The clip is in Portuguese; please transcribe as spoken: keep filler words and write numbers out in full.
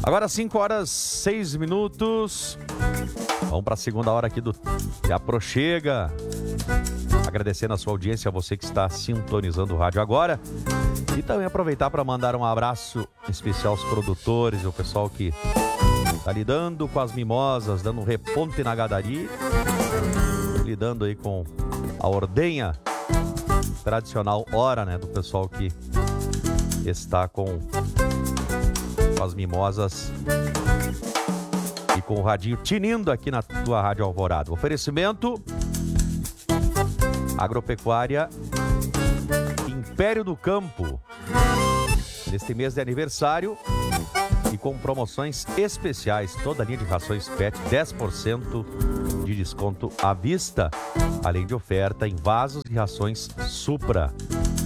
Agora cinco horas, seis minutos. Vamos para a segunda hora aqui do Já Prochega. Agradecendo a sua audiência, a você que está sintonizando o rádio agora. E também aproveitar para mandar um abraço especial aos produtores, o pessoal que está lidando com as mimosas, dando um reponte na gadaria, lidando aí com a ordenha tradicional hora, né, do pessoal que está com, com as mimosas e com o radinho tinindo aqui na tua Rádio Alvorada. Oferecimento Agropecuária Império do Campo. Neste mês de aniversário e com promoções especiais, toda a linha de rações Pet, dez por cento de desconto à vista, além de oferta em vasos e rações Supra.